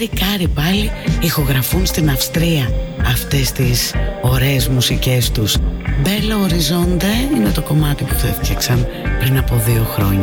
παλικάρι πάλι ηχογραφούν στην Αυστρία αυτές τις ωραίες μουσικές τους. Bello Orizzonte είναι το κομμάτι που το έφτιαξαν πριν από 2 χρόνια.